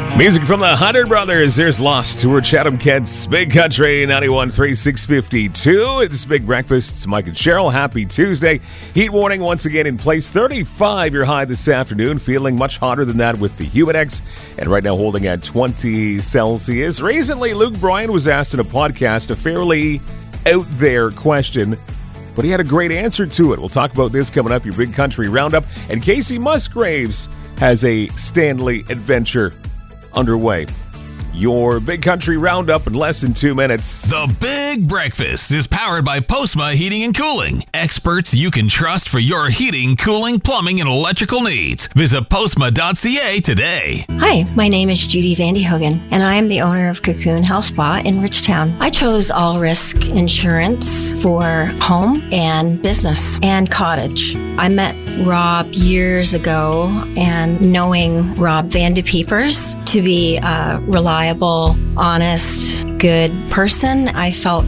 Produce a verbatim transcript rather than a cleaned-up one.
Music from the Hunter Brothers. There's Lost to our Chatham Kents Big Country ninety-one point three, six fifty-two. It's Big Breakfast. It's Mike and Cheryl. Happy Tuesday. Heat warning once again in place. thirty-five your high this afternoon. Feeling much hotter than that with the Humidex. And right now holding at twenty Celsius. Recently, Luke Bryan was asked in a podcast a fairly out there question, but he had a great answer to it. We'll talk about this coming up. Your Big Country Roundup. And Casey Musgraves has a Stanley adventure underway. Your Big Country Roundup in less than two minutes. The Big Breakfast is powered by Postma Heating and Cooling. Experts you can trust for your heating, cooling, plumbing, and electrical needs. Visit postma dot c a today. Hi, my name is Judy Vandehogen, and I am the owner of Cocoon Health Spa in Richtown. I chose all risk insurance for home and business and cottage. I met Rob years ago, and knowing Rob Vandepeepers to be a reliable, honest, good person, I felt